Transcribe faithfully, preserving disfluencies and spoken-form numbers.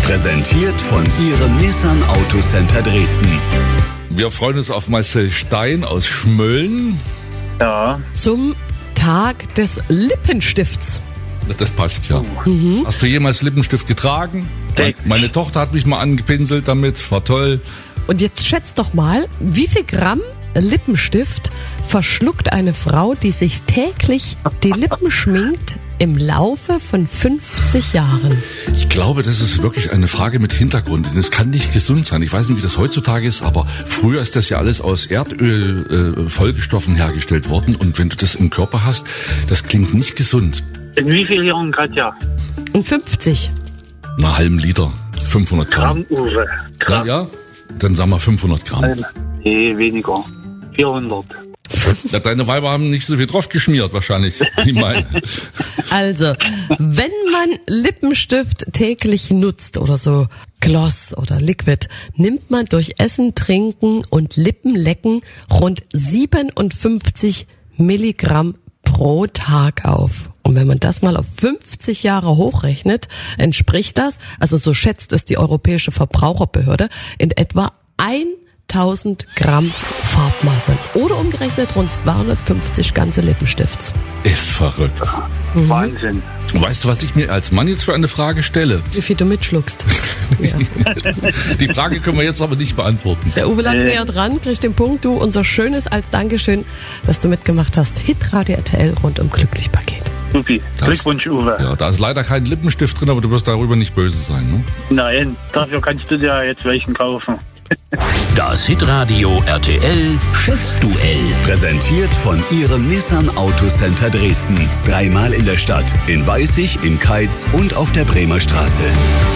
Präsentiert von Ihrem Nissan Autocenter Dresden. Wir freuen uns auf Marcel Stein aus Schmölln. Ja. Zum Tag des Lippenstifts. Das passt ja. Mhm. Hast du jemals Lippenstift getragen? Meine, meine Tochter hat mich mal angepinselt damit, war toll. Und jetzt schätzt doch mal, wie viel Gramm Lippenstift verschluckt eine Frau, die sich täglich die Lippen schminkt, im Laufe von fünfzig Jahren? Ich glaube, das ist wirklich eine Frage mit Hintergrund. Das kann nicht gesund sein. Ich weiß nicht, wie das heutzutage ist, aber früher ist das ja alles aus Erdöl äh, Folgestoffen hergestellt worden. Und wenn du das im Körper hast, das klingt nicht gesund. In wie vielen Jahren, Katja? In fünfzig. Einen halben Liter, fünfhundert Gramm. Gramm, Uwe. Gramm. Ja, ja, dann sagen wir fünfhundert Gramm. Nee, weniger. vierhundert. Ja, deine Weiber haben nicht so viel drauf geschmiert, wahrscheinlich, wie meine. Also, wenn man Lippenstift täglich nutzt oder so Gloss oder Liquid, nimmt man durch Essen, Trinken und Lippenlecken rund siebenundfünfzig Milligramm pro Tag auf. Und wenn man das mal auf fünfzig Jahre hochrechnet, entspricht das, also so schätzt es die Europäische Verbraucherbehörde, in etwa tausend Gramm Farbmasse. Oder umgerechnet rund zweihundertfünfzig ganze Lippenstifts. Ist verrückt. Mhm. Wahnsinn. Weißt du, was ich mir als Mann jetzt für eine Frage stelle? Wie viel du mitschluckst. Ja. Die Frage können wir jetzt aber nicht beantworten. Der Uwe lag Äh. näher dran, kriegt den Punkt. Du, unser Schönes als Dankeschön, dass du mitgemacht hast. Hitradio R T L rund um Glücklich-Paket. Supi. Glückwunsch, Uwe. Ja, da ist leider kein Lippenstift drin, aber du wirst darüber nicht böse sein, ne? Nein, dafür kannst du dir jetzt welchen kaufen. Das Hitradio R T L Schätzduell. Präsentiert von Ihrem Nissan Autocenter Dresden. Dreimal in der Stadt, in Weißig, in Keitz und auf der Bremer Straße.